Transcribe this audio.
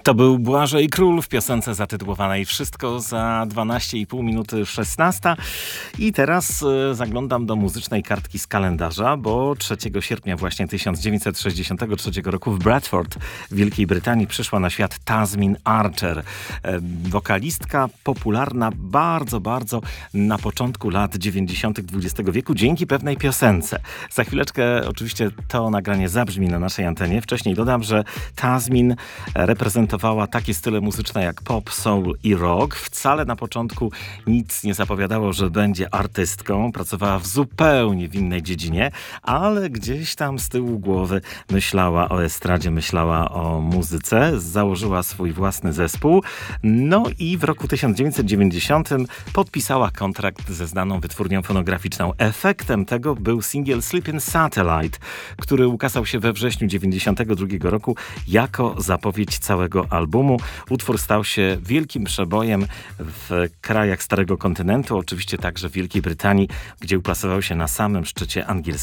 To był Błażej Król w piosence zatytułowanej Wszystko za 12,5 minuty 16. I teraz zaglądam do muzycznej kartki z kalendarza, bo 3 sierpnia właśnie 1963 roku w Bradford w Wielkiej Brytanii przyszła na świat Tasmin Archer. Wokalistka popularna bardzo na początku lat 90. XX wieku dzięki pewnej piosence. Za chwileczkę oczywiście to nagranie zabrzmi na naszej antenie. Wcześniej dodam, że Tasmin reprezentowała takie style muzyczne jak pop, soul i rock. Wcale na początku nic nie zapowiadało, że będzie artystką. Pracowała w zupełnie innej dziedzinie, ale gdzieś tam z tyłu głowy myślała o estradzie, myślała o muzyce. Założyła swój własny zespół. No i w roku 1990 podpisała kontrakt ze znaną wytwórnią fonograficzną. Efektem tego był singiel Sleeping Satellite, który ukazał się we wrześniu 1992 roku jako zapowiedź całego albumu. Utwór stał się wielkim przebojem w krajach Starego Kontynentu, oczywiście także w Wielkiej Brytanii, gdzie uplasował się na samym szczycie angielskiego